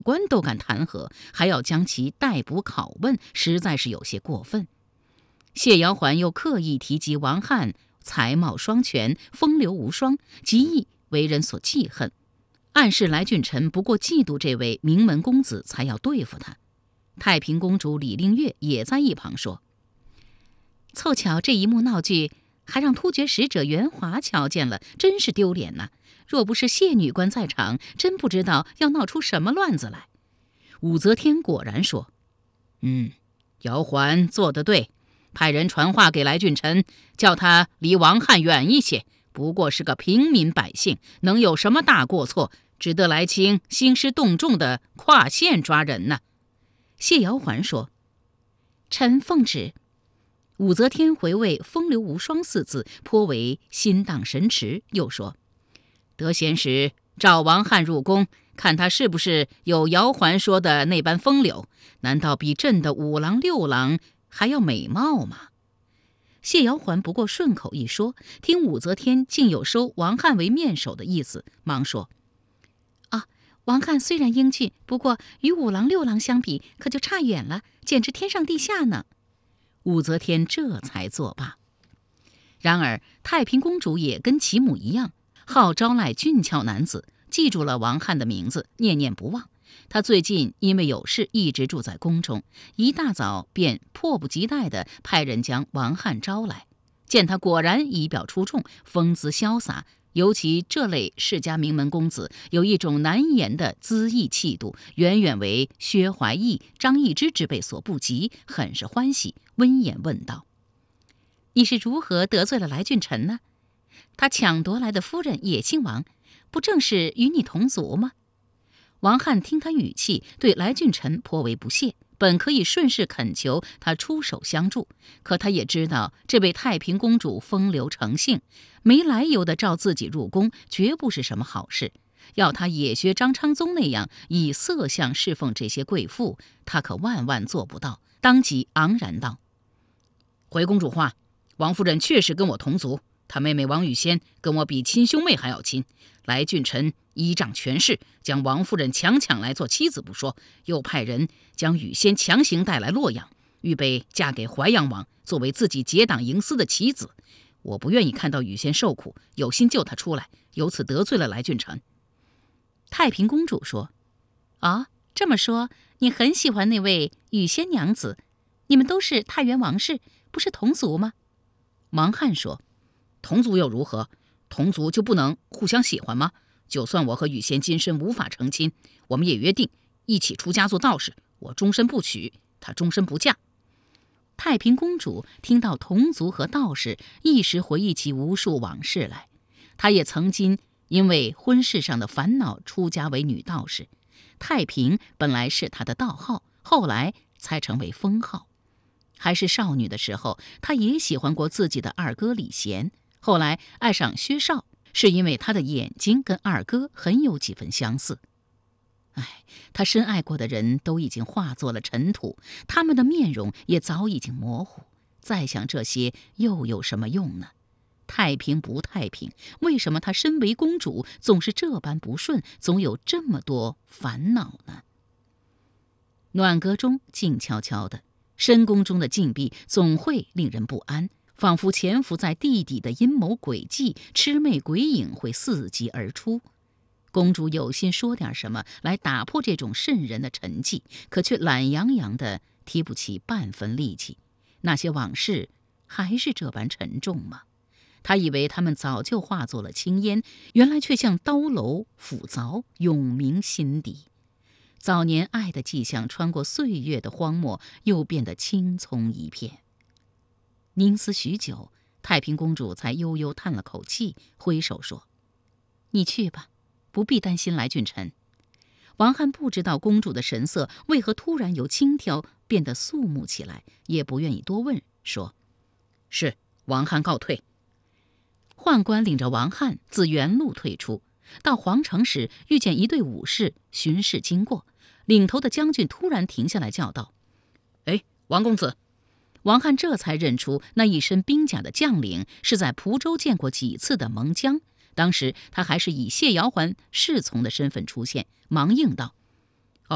官都敢弹劾，还要将其逮捕拷问，实在是有些过分。谢尧桓又刻意提及王翰才貌双全，风流无双，极易为人所记恨，暗示来俊臣不过嫉妒这位名门公子，才要对付他。太平公主李令月也在一旁说：“凑巧这一幕闹剧，还让突厥使者袁华瞧见了，真是丢脸呐！若不是谢女官在场，真不知道要闹出什么乱子来。”武则天果然说：“姚桓做得对，派人传话给来俊臣，叫他离王翰远一些。不过是个平民百姓，能有什么大过错，值得来卿兴师动众的跨县抓人呢？”谢尧桓说：“臣奉旨。”武则天回味“风流无双”四字，颇为心荡神驰，又说：“得闲时召王翰入宫，看他是不是有姚桓说的那般风流，难道比朕的5郎6郎还要美貌吗？”谢尧桓不过顺口一说，听武则天竟有收王翰为面首的意思，忙说：“王翰虽然英俊，不过与5郎6郎相比，可就差远了，简直天上地下呢。”武则天这才作罢。然而太平公主也跟其母一样，好招来俊俏男子，记住了王翰的名字，念念不忘。她最近因为有事一直住在宫中，一大早便迫不及待地派人将王翰招来。见他果然仪表出众，风姿潇洒，尤其这类世家名门公子，有一种难言的恣意气度，远远为薛怀义、张易之之辈所不及，很是欢喜，温言问道：“你是如何得罪了来俊臣呢？他抢夺来的夫人也姓王，不正是与你同族吗？”王翰听他语气，对来俊臣颇为不屑，本可以顺势恳求他出手相助，可他也知道这位太平公主风流成性，没来由地召自己入宫，绝不是什么好事。要他也学张昌宗那样以色相侍奉这些贵妇，他可万万做不到。当即昂然道：“回公主话，王夫人确实跟我同族，她妹妹王语仙跟我比亲兄妹还要亲。来俊臣依仗权势，将王夫人强抢来做妻子不说，又派人将语仙强行带来洛阳，预备嫁给淮阳王，作为自己结党营私的棋子。我不愿意看到语仙受苦，有心救她出来，由此得罪了来俊臣。”太平公主说：“这么说，你很喜欢那位语仙娘子？你们都是太原王氏，不是同族吗？”王翰说：“同族又如何？同族就不能互相喜欢吗？就算我和语仙今生无法成亲，我们也约定一起出家做道士，我终身不娶，她终身不嫁。”太平公主听到同族和道士，一时回忆起无数往事来。她也曾经因为婚事上的烦恼出家为女道士，太平本来是她的道号，后来才成为封号。还是少女的时候，她也喜欢过自己的二哥李贤，后来爱上薛绍，是因为他的眼睛跟二哥很有几分相似。他深爱过的人都已经化作了尘土，他们的面容也早已经模糊，再想这些又有什么用呢？太平不太平，为什么她身为公主总是这般不顺，总有这么多烦恼呢？暖阁中静悄悄的，深宫中的禁闭总会令人不安，仿佛潜伏在地底的阴谋诡计、魑魅鬼影会伺机而出。公主有心说点什么来打破这种瘆人的沉寂，可却懒洋洋的提不起半分力气。那些往事还是这般沉重吗？她以为他们早就化作了青烟，原来却像刀楼斧凿，永铭心底。早年爱的迹象穿过岁月的荒漠，又变得青葱一片。凝思许久，太平公主才悠悠叹了口气，挥手说：“你去吧，不必担心来俊臣。”王翰不知道公主的神色为何突然由轻佻变得肃穆起来，也不愿意多问，说：“是，王翰告退。”宦官领着王翰自原路退出，到皇城时遇见一队武士巡视经过，领头的将军突然停下来叫道：“王公子！”王翰这才认出那一身兵甲的将领是在蒲州见过几次的蒙江，当时他还是以谢尧桓侍从的身份出现，忙应道：“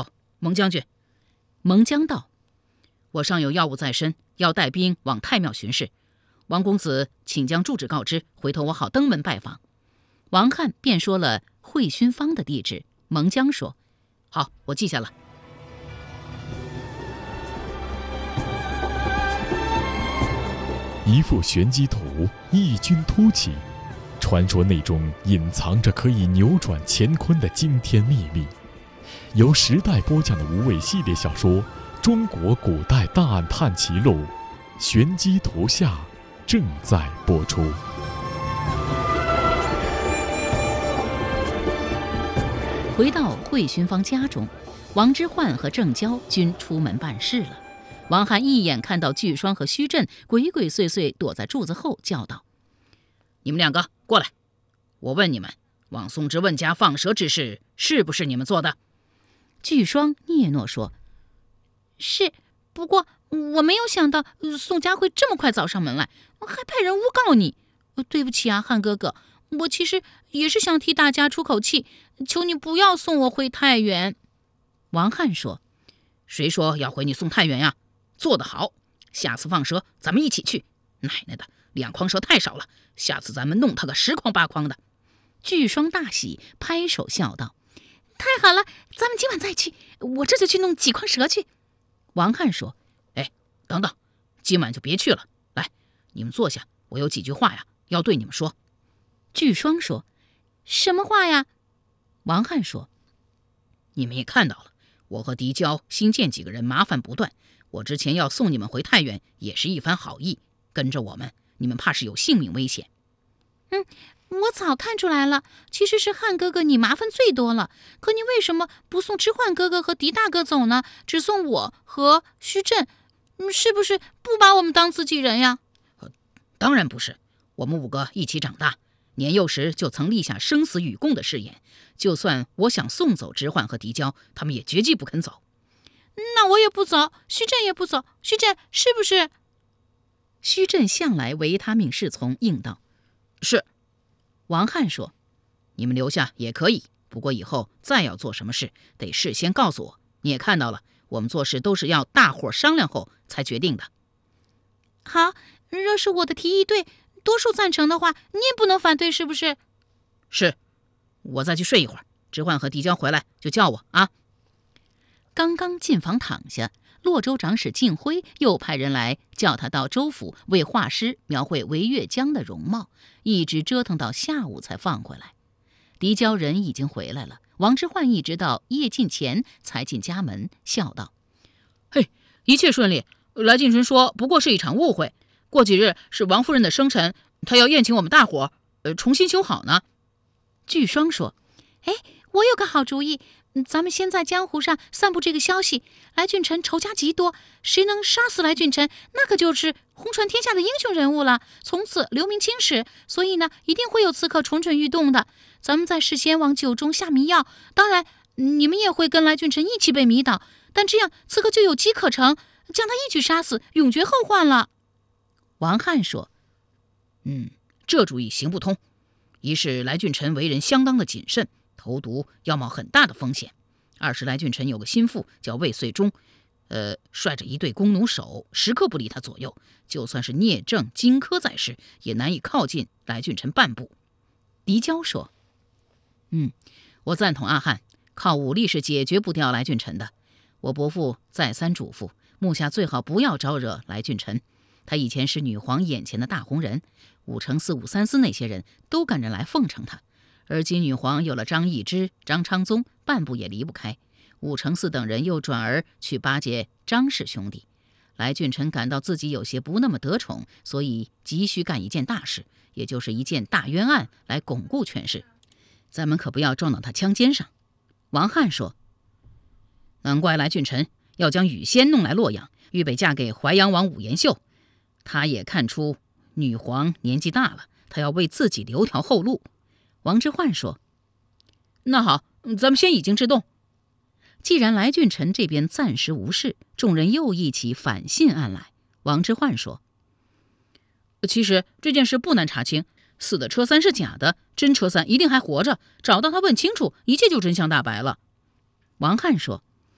蒙将军。 蒙将道：“ 我尚有要务在身，要带兵往太庙巡视。王公子请将住址告知，回头我好登门拜访。” 王翰便说了会勋坊的地址。蒙将说：“ 好，我记下了。” 一幅玄机图异军突起，传说内中隐藏着可以扭转乾坤的惊天秘密。由时代播讲的无畏系列小说《中国古代大案探奇录》玄机图下正在播出。 回到会勋坊家中，王之涣和郑娇均出门办事了。王翰一眼看到巨双和虚震鬼鬼祟祟躲在柱子后，叫道：“ 你们两个过来！我问你们，往宋之问家放蛇之事是不是你们做的？” 巨双嗫嚅说：“ 是，不过我没有想到宋家会这么快找上门来，还派人诬告你。对不起啊，汉哥哥，我其实也是想替大家出口气，求你不要送我回太原。” 王翰说：“ 谁说要回你送太原呀？做得好，下次放蛇咱们一起去。奶奶的，2筐蛇太少了，下次咱们弄他个10筐8筐的。” 巨双大喜，拍手笑道：“ 太好了，咱们今晚再去，我这就去弄几筐蛇去。” 王翰说：“ 哎，等等，今晚就别去了。来，你们坐下，我有几句话呀要对你们说。” 巨双说：“ 什么话呀？” 王翰说：“ 你们也看到了，我和狄娇、新建几个人麻烦不断。我之前要送你们回太原，也是一番好意。跟着我们，你们怕是有性命危险。” 我早看出来了，其实是汉哥哥你麻烦最多了。可你为什么不送之涣哥哥和狄大哥走呢？只送我和虚震，是不是不把我们当自己人呀？ 当然不是，我们5个一起长大，年幼时就曾立下生死与共的誓言。就算我想送走之涣和狄娇，他们也绝技不肯走。 那我也不走，虚震也不走，虚震是不是？ 虚震向来唯他命是从，应道：“ 是。” 王翰说：“ 你们留下也可以，不过以后再要做什么事，得事先告诉我。你也看到了，我们做事都是要大伙商量后才决定的。” 好，若是我的提议对，多数赞成的话，你也不能反对，是不是？ 是。我再去睡一会儿，之涣和狄娇回来就叫我啊。 刚刚进房躺下，洛州长史敬辉又派人来叫他到州府为画师描绘维越江的容貌，一直折腾到下午才放回来。狄娇人已经回来了，王之涣一直到夜尽前才进家门，笑道：“ 嘿，一切顺利。来进臣说不过是一场误会，过几日是王夫人的生辰，他要宴请我们大伙重新修好呢。” 巨双说：“ 哎，我有个好主意，咱们先在江湖上散布这个消息。来俊臣仇家极多，谁能杀死来俊臣，那可就是红传天下的英雄人物了，从此留名青史。所以呢，一定会有刺客蠢蠢欲动的。咱们在事先往酒中下迷药，当然你们也会跟来俊臣一起被迷倒，但这样刺客就有机可乘，将他一举杀死，永绝后患了。” 王翰说：“ 这主意行不通。一是来俊臣为人相当的谨慎，投毒要冒很大的风险；二是来俊臣有个心腹叫魏遂忠，率着一队弓弩手，时刻不离他左右，就算是聂政、荆轲在世，也难以靠近来俊臣半步。” 狄娇说：“ 我赞同阿汉，靠武力是解决不掉来俊臣的。我伯父再三嘱咐，目下最好不要招惹来俊臣。他以前是女皇眼前的大红人，5乘4、534那些人都赶着来奉承他。而今女皇有了张易之、张昌宗，半步也离不开。5乘4等人又转而去巴结张氏兄弟。来俊臣感到自己有些不那么得宠，所以急需干一件大事，也就是一件大冤案，来巩固权势。咱们可不要撞到他枪尖上。” 王翰说：“ 难怪来俊臣要将雨仙弄来洛阳，预备嫁给淮阳王武延秀。他也看出女皇年纪大了，他要为自己留条后路。” 王之涣说：“ 那好，咱们先以静制动。 既然来俊臣这边暂时无事，众人又一起反信案来。”王之涣说：“ 其实这件事不难查清，死的车三是假的，真车三一定还活着，找到他问清楚，一切就真相大白了。” 王翰说：“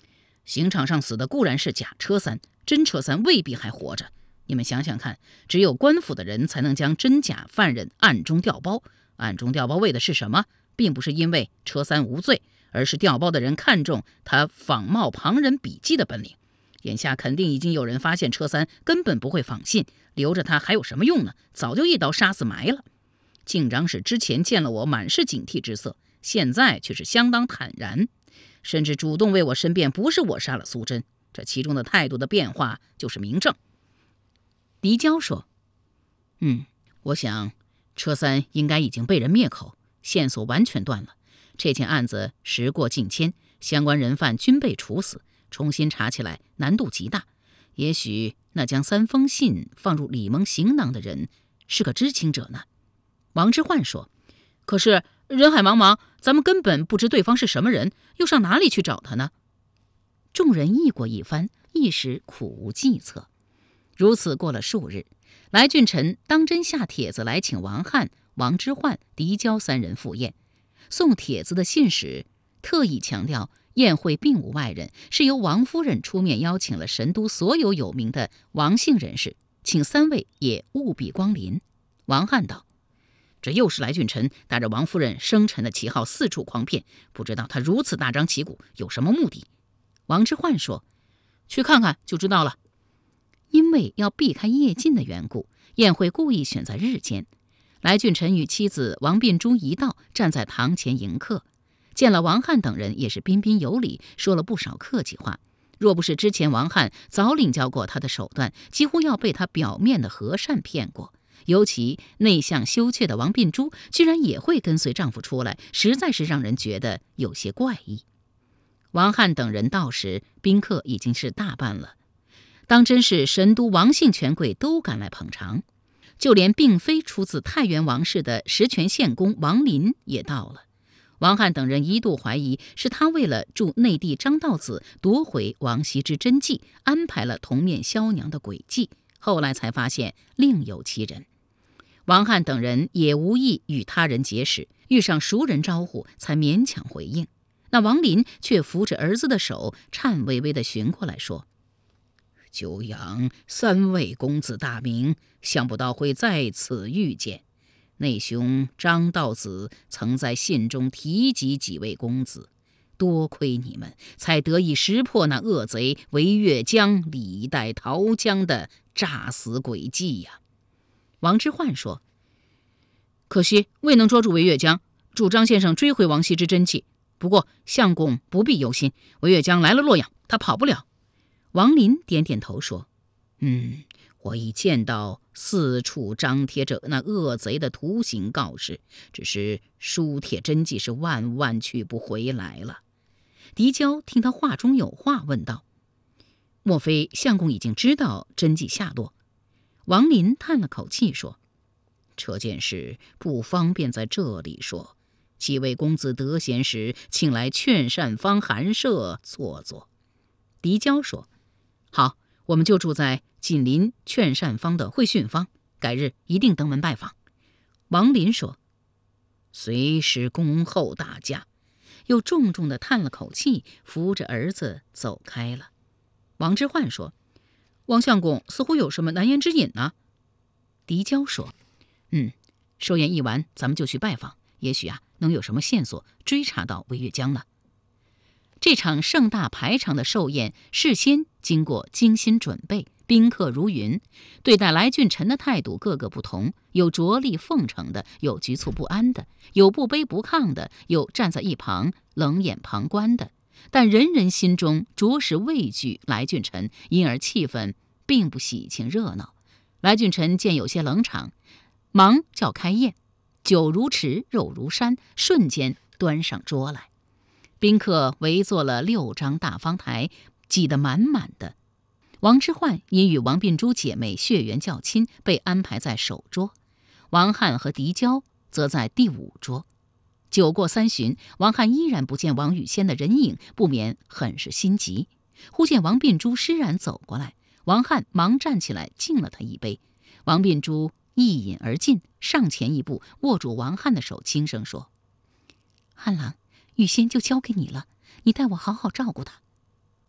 刑场上死的固然是假车三，真车三未必还活着。你们想想看，只有官府的人才能将真假犯人暗中调包。暗中调包为的是什么？并不是因为车三无罪，而是调包的人看重他仿冒旁人笔迹的本领。眼下肯定已经有人发现车三根本不会仿信，留着他还有什么用呢？早就一刀杀死埋了。敬长史之前见了我满是警惕之色，现在却是相当坦然，甚至主动为我申辩不是我杀了苏珍。这其中的态度的变化就是明证。 狄娇说： 我想车三应该已经被人灭口，线索完全断了。这件案子时过境迁，相关人犯均被处死，重新查起来难度极大。也许那将3封信放入李蒙行囊的人是个知情者呢。 王之涣说：可是人海茫茫，咱们根本不知对方是什么人，又上哪里去找他呢？众人议过一番，一时苦无计策。如此过了数日，来俊臣当真下帖子来请王翰、王之涣、狄娇3人赴宴。送帖子的信使特意强调，宴会并无外人，是由王夫人出面邀请了神都所有有名的王姓人士，请3位也务必光临。王翰道：这又是来俊臣带着王夫人生辰的旗号四处诓骗，不知道他如此大张旗鼓有什么目的？王之涣说：去看看就知道了。因为要避开夜禁的缘故，宴会故意选在日间。来俊臣与妻子王秉珠一道站在堂前迎客，见了王翰等人也是彬彬有礼，说了不少客气话。若不是之前王翰早领教过他的手段，几乎要被他表面的和善骗过。尤其内向羞怯的王秉珠居然也会跟随丈夫出来，实在是让人觉得有些怪异。王翰等人到时，宾客已经是大半了，当真是神都王姓权贵都赶来捧场，就连并非出自太原王氏的实权县公王林也到了。王翰等人一度怀疑是他为了助内弟张道子夺回王羲之真迹，安排了同面萧娘的诡计，后来才发现另有其人。王翰等人也无意与他人结识，遇上熟人招呼才勉强回应。那王林却扶着儿子的手，颤巍巍地寻过来说：久仰3位公子大名，想不到会在此遇见。内兄张道子曾在信中提及几位公子，多亏你们，才得以识破那恶贼韦月江李代桃江的诈死诡计呀。王之涣说：可惜未能捉住韦月江，助张先生追回王羲之真迹。不过相公不必忧心，韦月江来了洛阳，他跑不了。王林点点头说：我已见到四处张贴着那恶贼的图形告示，只是书帖真迹是万万取不回来了。狄娇听他话中有话，问道：莫非相公已经知道真迹下落？王林叹了口气说：这件事不方便在这里说，几位公子得闲时，请来劝善坊寒舍坐坐。狄娇说：好，我们就住在紧邻劝善坊的会训坊，改日一定登门拜访。王林说：随时恭候大驾。又重重地叹了口气，扶着儿子走开了。王之涣说：王相公似乎有什么难言之隐呢？狄娇说：寿宴一完，咱们就去拜访，也许能有什么线索追查到韦月江呢。这场盛大排场的寿宴事先经过精心准备，宾客如云，对待来俊臣的态度各个不同，有着力奉承的，有局促不安的，有不卑不亢的，有站在一旁冷眼旁观的，但人人心中着实畏惧来俊臣，因而气氛并不喜庆热闹。来俊臣见有些冷场，忙叫开宴，酒如池，肉如山，瞬间端上桌来。宾客围坐了6张大方台，挤得满满的。王之涣因与王秉珠姐妹血缘较亲，被安排在首桌，王翰和狄娇则在第5桌。酒过3巡，王翰依然不见王语仙的人影，不免很是心急。忽见王秉珠施然走过来，王翰忙站起来敬了他一杯。王秉珠一饮而尽，上前一步握住王翰的手，轻声说：翰郎，雨仙就交给你了，你代我好好照顾他。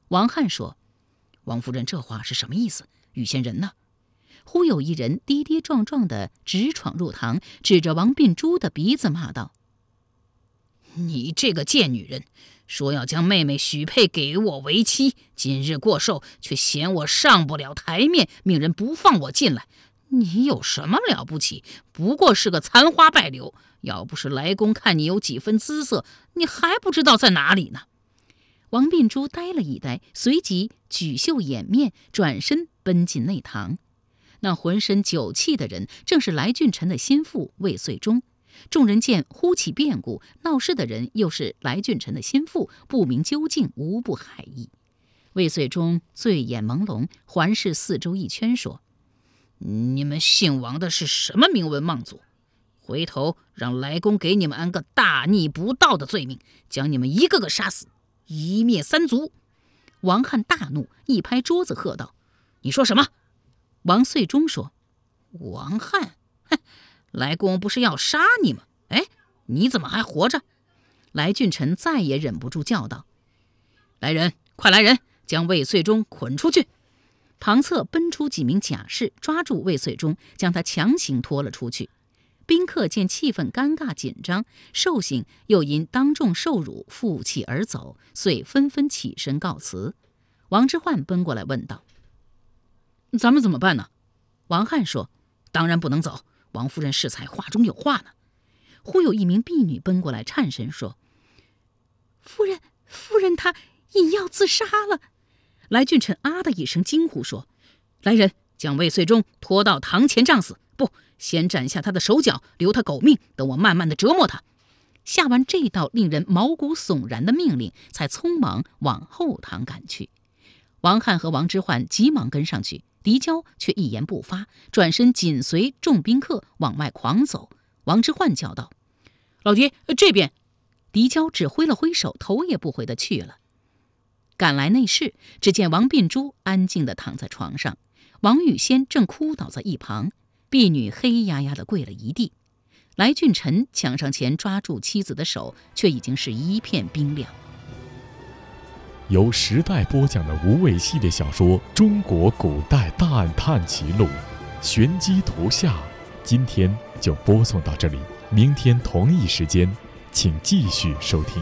王翰说：“王夫人这话是什么意思？遇见人呢？”忽有一人跌跌撞撞地直闯入堂，指着王病珠的鼻子骂道：“你这个贱女人，说要将妹妹许配给我为妻，今日过寿，却嫌我上不了台面，命人不放我进来。你有什么了不起？不过是个残花败柳，要不是来公看你有几分姿色，你还不知道在哪里呢。”王病珠呆了一呆，随即举袖掩面，转身奔进内堂。那浑身酒气的人正是来俊臣的心腹魏遂忠。众人见忽起变故，闹事的人又是来俊臣的心腹，不明究竟，无不骇异。魏遂忠醉眼朦胧，环视四周一圈，说：“你们姓王的是什么名门望族？回头让来公给你们安个大逆不道的罪名，将你们一个个杀死，一灭三族。”王翰大怒，一拍桌子喝道：“你说什么？”王遂忠说：“王翰，哼，来公不是要杀你吗？哎，你怎么还活着？”来俊臣再也忍不住叫道：“来人，快来人，将魏遂忠捆出去！”堂侧奔出几名甲士，抓住魏遂忠，将他强行拖了出去。宾客见气氛尴尬紧张，寿星又因当众受辱负气而走，遂纷纷起身告辞。王之涣奔过来问道：“咱们怎么办呢？”王翰说：“当然不能走，王夫人适才话中有话呢。”忽有一名婢女奔过来，颤声说：“ 夫人她饮药自杀了。” 来俊臣啊的一声惊呼说：“来人，将魏遂忠拖到堂前杖死！不，先斩下他的手脚，留他狗命，等我慢慢的折磨他。”下完这道令人毛骨悚然的命令，才匆忙往后堂赶去。王翰和王之涣急忙跟上去，狄娇却一言不发，转身紧随众宾客往外狂走。王之涣叫道：“老爹，这边！”狄娇只挥了挥手，头也不回地去了。赶来内室，只见王病珠安静地躺在床上，王语仙正哭倒在一旁，婢女黑压压地跪了一地。来俊臣抢上前抓住妻子的手，却已经是一片冰凉。 由时代播讲的无畏系列小说《中国古代大案探奇录》，玄机图下，今天就播送到这里，明天同一时间，请继续收听。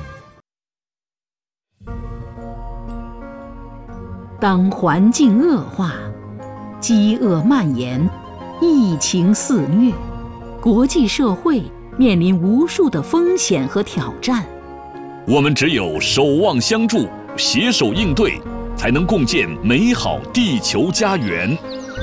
当环境恶化，饥饿蔓延，疫情肆虐，国际社会面临无数的风险和挑战。 我们只有守望相助，携手应对，才能共建美好地球家园。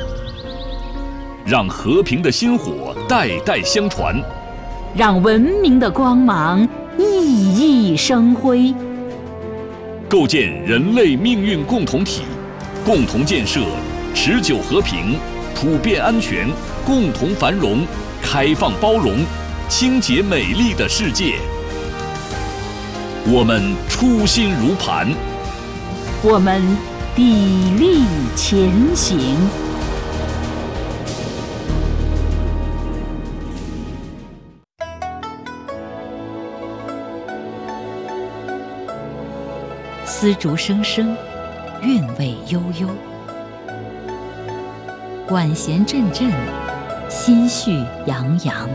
让和平的薪火代代相传， 让文明的光芒熠熠生辉。 构建人类命运共同体，共同建设持久和平、普遍安全、共同繁荣、开放包容、清洁美丽的世界。我们初心如磐， 我们砥砺前行。丝竹声声，韵味悠悠，管弦阵阵，心绪洋洋。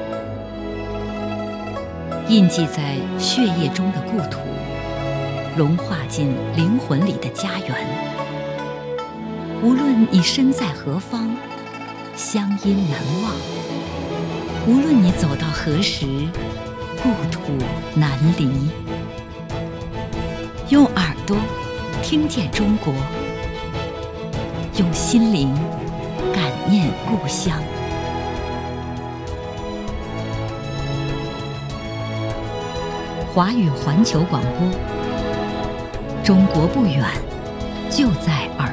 印记在血液中的故土，融化进灵魂里的家园。无论你身在何方，乡音难忘；无论你走到何时，故土难离。用耳朵听见中国，用心灵感念故乡。华语环球广播，中国不远，就在耳